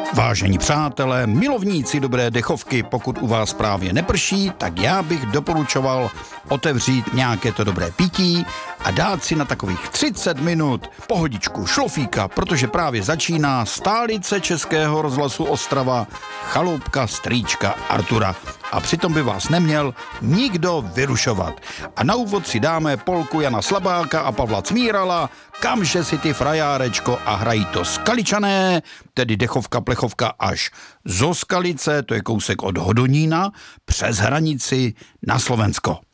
Vážení přátelé, milovníci dobré dechovky, pokud u vás právě neprší, tak já bych doporučoval otevřít nějaké to dobré pití a dát si na takových 30 minut pohodičku šlofíka, protože právě začíná stálice Českého rozhlasu Ostrava, chaloupka strýčka Artura. A přitom by vás neměl nikdo vyrušovat. A na úvod si dáme polku Jana Slabáka a Pavla Cmírala, Kamže si ty frajárečko, a hrají to Skaličané, tedy dechovka plechovka až zo Skalice, to je kousek od Hodonína, přes hranici na Slovensko.